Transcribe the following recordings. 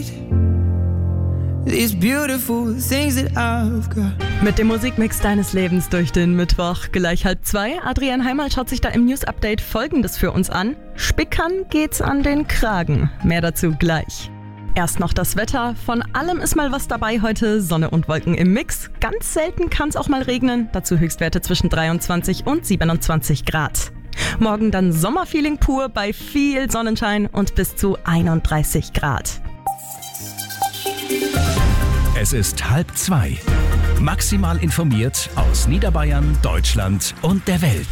These beautiful things that I've got. Mit dem Musikmix deines Lebens durch den Mittwoch, gleich 1:30. Adrian Heimal schaut sich da im News-Update Folgendes für uns an. Spickern geht's an den Kragen. Mehr dazu gleich. Erst noch das Wetter. Von allem ist mal was dabei heute. Sonne und Wolken im Mix. Ganz selten kann es auch mal regnen. Dazu Höchstwerte zwischen 23 und 27 Grad. Morgen dann Sommerfeeling pur bei viel Sonnenschein und bis zu 31 Grad. Es ist 1:30. Maximal informiert aus Niederbayern, Deutschland und der Welt.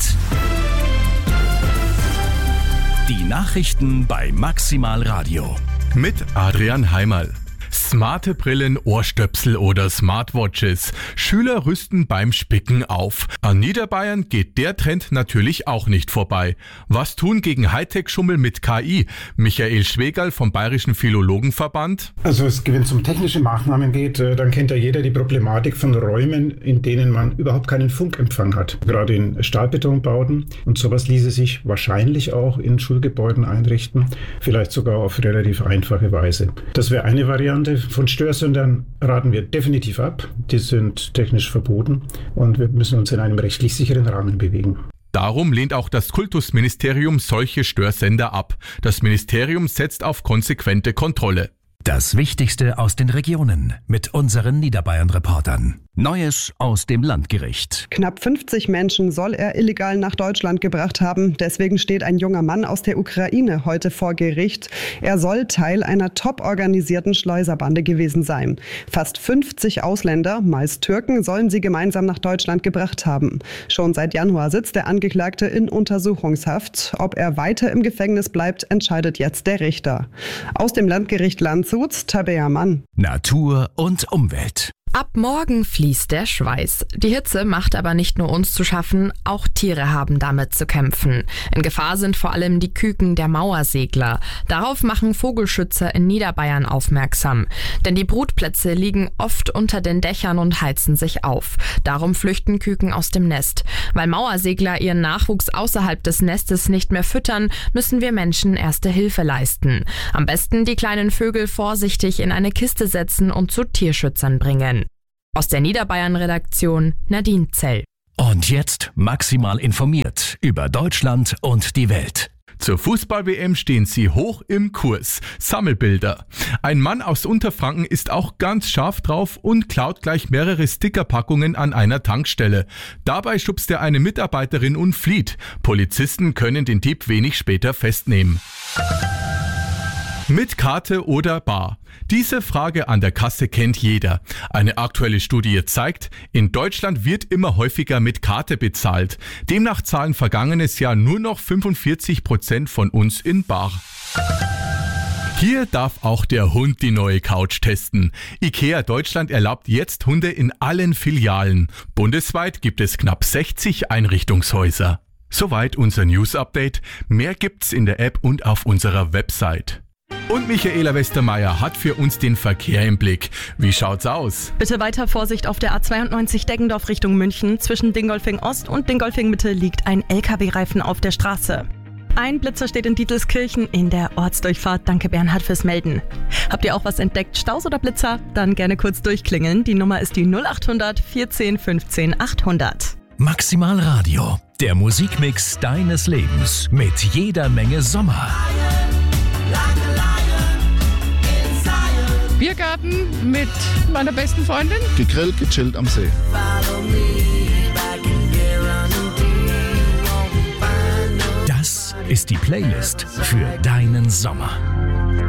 Die Nachrichten bei Maximal Radio. Mit Adrian Heimal. Smarte Brillen, Ohrstöpsel oder Smartwatches. Schüler rüsten beim Spicken auf. An Niederbayern geht der Trend natürlich auch nicht vorbei. Was tun gegen Hightech-Schummel mit KI? Michael Schwegerl vom Bayerischen Philologenverband. Also wenn es um technische Maßnahmen geht, dann kennt ja jeder die Problematik von Räumen, in denen man überhaupt keinen Funkempfang hat. Gerade in Stahlbetonbauten. Und sowas ließe sich wahrscheinlich auch in Schulgebäuden einrichten. Vielleicht sogar auf relativ einfache Weise. Das wäre eine Variante. Von Störsendern raten wir definitiv ab. Die sind technisch verboten und wir müssen uns in einem rechtlich sicheren Rahmen bewegen. Darum lehnt auch das Kultusministerium solche Störsender ab. Das Ministerium setzt auf konsequente Kontrolle. Das Wichtigste aus den Regionen mit unseren Niederbayern-Reportern. Neues aus dem Landgericht. Knapp 50 Menschen soll er illegal nach Deutschland gebracht haben. Deswegen steht ein junger Mann aus der Ukraine heute vor Gericht. Er soll Teil einer top organisierten Schleuserbande gewesen sein. Fast 50 Ausländer, meist Türken, sollen sie gemeinsam nach Deutschland gebracht haben. Schon seit Januar sitzt der Angeklagte in Untersuchungshaft. Ob er weiter im Gefängnis bleibt, entscheidet jetzt der Richter. Aus dem Landgericht Landshut, Tabea Mann. Natur und Umwelt. Ab morgen fließt der Schweiß. Die Hitze macht aber nicht nur uns zu schaffen, auch Tiere haben damit zu kämpfen. In Gefahr sind vor allem die Küken der Mauersegler. Darauf machen Vogelschützer in Niederbayern aufmerksam. Denn die Brutplätze liegen oft unter den Dächern und heizen sich auf. Darum flüchten Küken aus dem Nest. Weil Mauersegler ihren Nachwuchs außerhalb des Nestes nicht mehr füttern, müssen wir Menschen erste Hilfe leisten. Am besten die kleinen Vögel vorsichtig in eine Kiste setzen und zu Tierschützern bringen. Aus der Niederbayern-Redaktion Nadine Zell. Und jetzt maximal informiert über Deutschland und die Welt. Zur Fußball-WM stehen sie hoch im Kurs. Sammelbilder. Ein Mann aus Unterfranken ist auch ganz scharf drauf und klaut gleich mehrere Stickerpackungen an einer Tankstelle. Dabei schubst er eine Mitarbeiterin und flieht. Polizisten können den Dieb wenig später festnehmen. Mit Karte oder bar? Diese Frage an der Kasse kennt jeder. Eine aktuelle Studie zeigt, in Deutschland wird immer häufiger mit Karte bezahlt. Demnach zahlen vergangenes Jahr nur noch 45% von uns in bar. Hier darf auch der Hund die neue Couch testen. IKEA Deutschland erlaubt jetzt Hunde in allen Filialen. Bundesweit gibt es knapp 60 Einrichtungshäuser. Soweit unser News-Update. Mehr gibt's in der App und auf unserer Website. Und Michaela Westermeier hat für uns den Verkehr im Blick. Wie schaut's aus? Bitte weiter Vorsicht auf der A92 Deggendorf Richtung München. Zwischen Dingolfing Ost und Dingolfing Mitte liegt ein LKW-Reifen auf der Straße. Ein Blitzer steht in Dietelskirchen in der Ortsdurchfahrt. Danke Bernhard fürs Melden. Habt ihr auch was entdeckt, Staus oder Blitzer? Dann gerne kurz durchklingeln. Die Nummer ist die 0800 14 15 800. Maximal Radio, der Musikmix deines Lebens mit jeder Menge Sommer. Biergarten mit meiner besten Freundin. Gegrillt, gechillt am See. Das ist die Playlist für deinen Sommer.